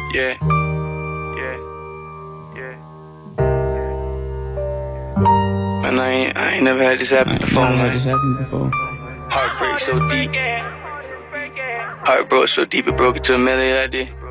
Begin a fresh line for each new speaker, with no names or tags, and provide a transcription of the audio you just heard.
Yeah. Man, I ain't never had this happen before, man. Heartbreak so deep. Heart broke so deep it broke into a melody like this.